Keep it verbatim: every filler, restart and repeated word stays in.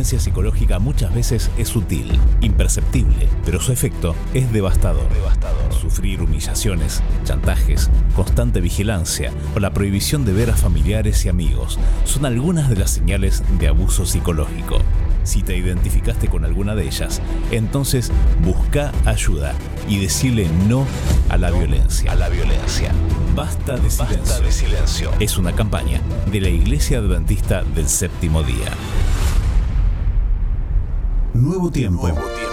violencia psicológica muchas veces es sutil, imperceptible, pero su efecto es devastador. devastador. Sufrir humillaciones, chantajes, constante vigilancia o la prohibición de ver a familiares y amigos son algunas de las señales de abuso psicológico. Si te identificaste con alguna de ellas, entonces busca ayuda y decile no a la violencia. A la violencia. Basta de silencio. Basta de silencio. Es una campaña de la Iglesia Adventista del Séptimo Día. Nuevo tiempo. Nuevo tiempo.